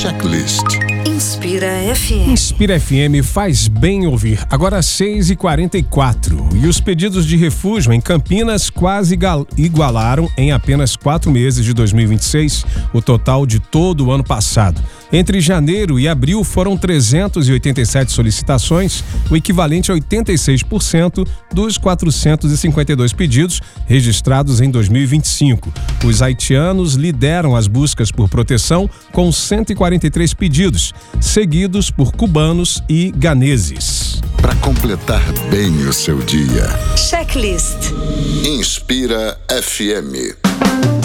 Checklist. Inspira FM. Inspira FM faz bem ouvir. Agora 6h44. E os pedidos de refúgio em Campinas quase igualaram em apenas 4 meses de 2026 o total de todo o ano passado. Entre janeiro e abril foram 387 solicitações, o equivalente a 86% dos 452 pedidos registrados em 2025. Os haitianos lideram as buscas por proteção com 143 pedidos, seguidos por cubanos e ganeses. Para completar bem o seu dia. Checklist. Inspira FM.